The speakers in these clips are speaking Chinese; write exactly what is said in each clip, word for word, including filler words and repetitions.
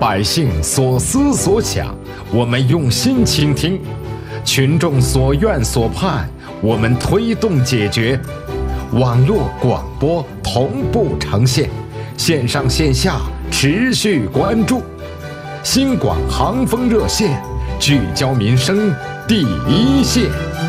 百姓所思所想，我们用心倾听；群众所愿所盼，我们推动解决。网络广播同步呈现，线上线下持续关注。新广航风热线，聚焦民生第一线。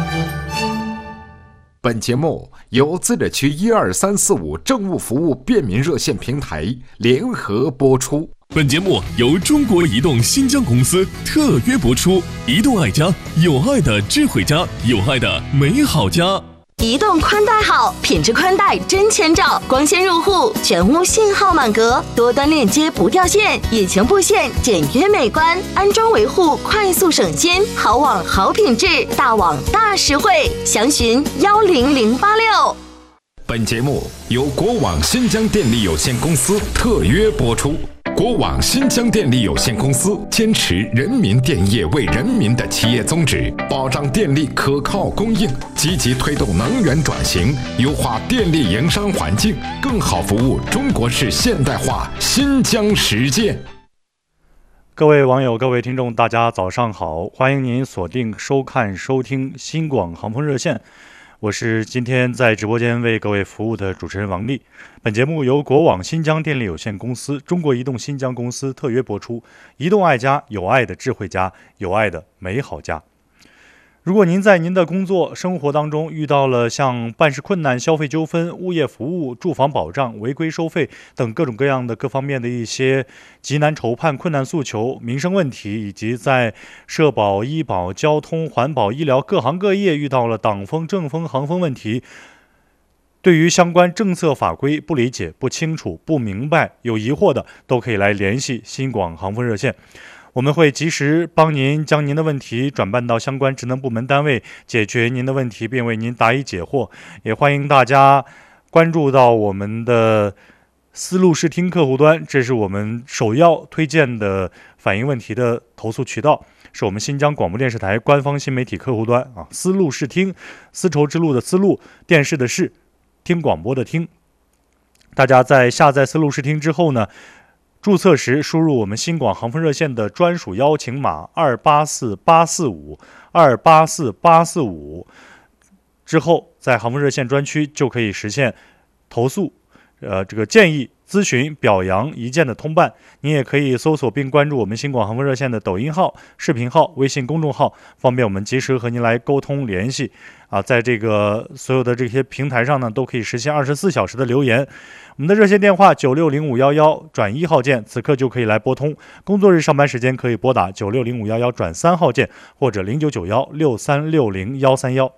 本节目由自治区一二三四五政务服务便民热线平台联合播出。 本节目由中国移动新疆公司特约播出。移动爱家，有爱的智慧家，有爱的美好家。 移动宽带好，品质宽带真千兆，光纤入户，全屋信号满格，多端链接不掉线，引擎布线简约美观，安装维护快速省心，好网好品质，大网大实惠。详询幺零零八六。 本节目由国网新疆电力有限公司特约播出。国网新疆电力有限公司坚持人民电业为人民的企业宗旨，保障电力可靠供应，积极推动能源转型，优化电力营商环境，更好服务中国式现代化新疆实践。 各位网友、各位听众，大家早上好，欢迎您锁定收看、收听新广航风热线。我是今天在直播间为各位服务的主持人王丽。本节目由国网新疆电力有限公司、中国移动新疆公司特约播出。移动爱家，有爱的智慧家，有爱的美好家。如果您在您的工作生活当中遇到了像办事困难、消费纠纷、物业服务、住房保障、违规收费等各种各样的各方面的一些急难愁盼、困难诉求、民生问题，以及在社保、医保、交通、环保、医疗各行各业遇到了党风、政风、行风问题，对于相关政策法规不理解、不清楚、不明白、有疑惑的，都可以来联系新广航风热线。我们会及时帮您将您的问题转办到相关职能部门单位，解决您的问题，并为您答疑解惑。也欢迎大家关注到我们的思路视听客户端，这是我们首要推荐的反映问题的投诉渠道，是我们新疆广播电视台官方新媒体客户端啊。思路视听，丝绸之路的丝路，电视的视，听广播的听。大家在下载思路视听之后呢，注册时输入我们新广航风热线的专属邀请码二八四八四五二八四八四五，之后在航风热线专区就可以实现投诉、呃这个建议、咨询、表扬一键的通办。你也可以搜索并关注我们新广航风热线的抖音号、视频号、微信公众号，方便我们及时和您来沟通联系啊。在这个所有的这些平台上呢，都可以实现二十四小时的留言。我们的热线电话九六零五一一转一号键，此刻就可以来拨通。工作日上班时间可以拨打九六零五一一转三号键，或者零九九幺六三六零幺三幺。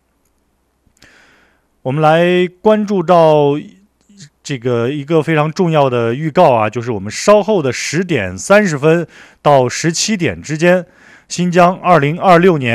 我们来关注到这个一个非常重要的预告啊，就是我们稍后的十点三十分到十七点之间，新疆二零二六年